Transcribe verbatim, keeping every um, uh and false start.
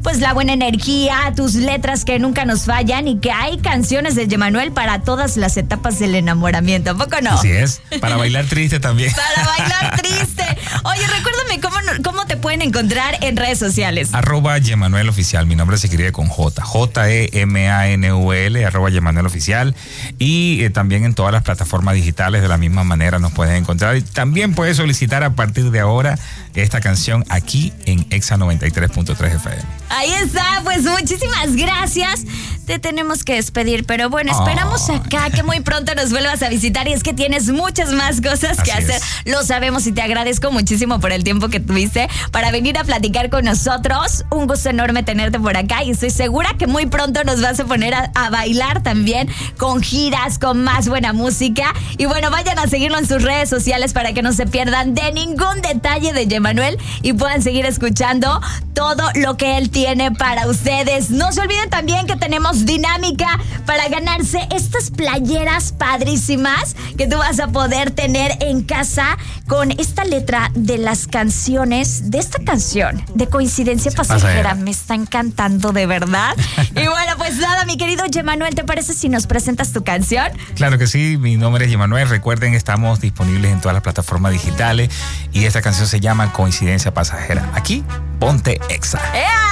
pues la buena energía, tus letras que nunca nos fallan y que hay canciones de Yemanuel para todas las etapas del enamoramiento. ¿A poco no? Así es. Para bailar triste también. Para bailar triste. Oye, recuérdame cómo, cómo te pueden encontrar en redes sociales. Arroba Yemanuel Oficial. Mi nombre se escribe con J. J E M A N U L, arroba Yemanuel Oficial. Y eh, también en todas las plataformas digitales de la misma manera nos puedes encontrar. Y también puedes solicitar a partir de ahora esta canción aquí en Exa noventa y tres punto tres F M. Ahí está, pues muchísimas gracias. Te tenemos que despedir, pero bueno, esperamos oh. acá que muy pronto nos vuelvas a visitar y es que tienes muchas más cosas que Así hacer. Es. Lo sabemos y te agradezco muchísimo por el tiempo que tuviste para venir a platicar con nosotros. Un gusto enorme tenerte por acá y estoy segura que muy pronto nos vas a poner a, a bailar también con giras, con más buena música. Y bueno, vayan a seguirlo en sus redes sociales para que no se pierdan de ningún detalle de Yemanuel y puedan seguir escuchando todo lo que él tiene para ustedes. No se olviden también que tenemos dinámica para ganarse estas playeras padrísimas que tú vas a poder tener en casa con esta letra de las canciones, de esta canción de Coincidencia Pasajera. Me está encantando de verdad. Y bueno, pues nada, mi querido Yemanuel, ¿te parece si nos presentas tu canción? Claro que sí, mi nombre es Yemanuel. Recuerden que estamos disponibles en todas las plataformas digitales y esta canción se llama Coincidencia Pasajera. Aquí, ponte Exa. ¡Ea!